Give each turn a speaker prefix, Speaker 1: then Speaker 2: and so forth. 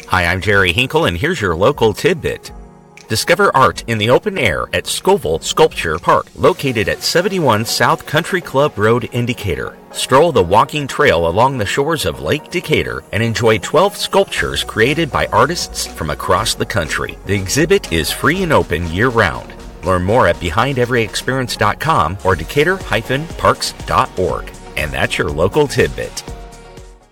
Speaker 1: Hi, I'm Jerry Hinkle, and here's your local tidbit. Discover art in the open air at Scoville Sculpture Park, located at 71 South Country Club Road in Decatur. Stroll the walking trail along the shores of Lake Decatur and enjoy 12 sculptures created by artists from across the country. The exhibit is free and open year-round. Learn more at BehindEveryExperience.com or Decatur-Parks.org. And that's your local tidbit.